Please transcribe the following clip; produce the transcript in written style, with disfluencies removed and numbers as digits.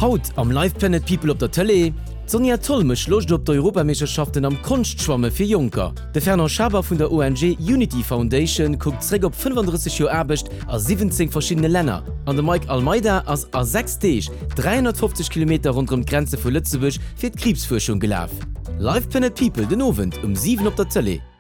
Haut am Live Planet People op der Tele, Sonja Tollmech locht op d'Europameisterschaften am Kunstschwamme fir Junker. De Ferner Schaber vun der ONG Unity Foundation guckt zräg op 35 Jo Erbecht a 17 verschiedene Länder. An de Mike Almeida ass a 6 Deeg 350 km rund um Grenze vu Lützebusch fir d' Krebsforschung gelaf. Live Planet People den Abend um 7 op der Tele.